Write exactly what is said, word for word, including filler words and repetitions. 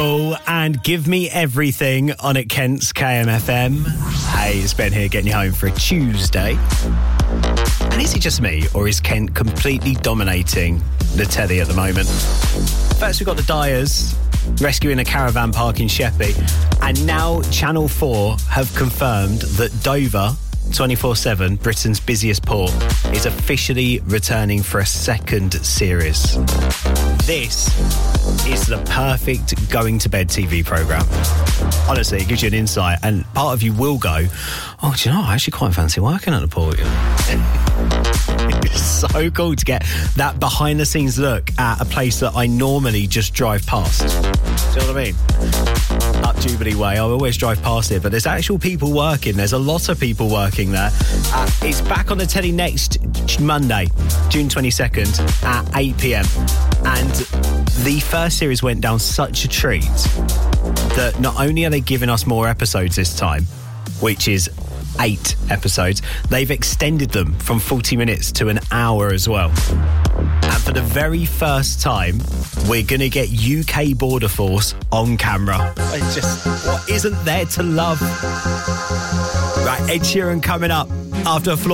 Oh, and Give Me Everything on at Kent's K M F M. Hey, it's Ben here getting you home for a Tuesday. And is it just me, or is Kent completely dominating the telly at the moment? First, we've got the Dyers rescuing a caravan park in Sheppey. And now Channel four have confirmed that Dover, twenty-four seven, Britain's busiest port, is officially returning for a second series. This is the perfect going-to-bed T V programme. Honestly, it gives you an insight, and part of you will go, oh, do you know, I actually quite fancy working at the port. It's so cool to get that behind-the-scenes look at a place that I normally just drive past. Do you know what I mean? Up Jubilee Way, I always drive past it, but there's actual people working. There's a lot of people working there. Uh, it's back on the telly next Monday, June twenty-second at eight p.m. And the first series went down such a treat that not only are they giving us more episodes this time, which is eight episodes, they've extended them from forty minutes to an hour as well. And for the very first time, we're going to get U K Border Force on camera. It's just, what isn't there to love? Right, Ed Sheeran coming up after a floor.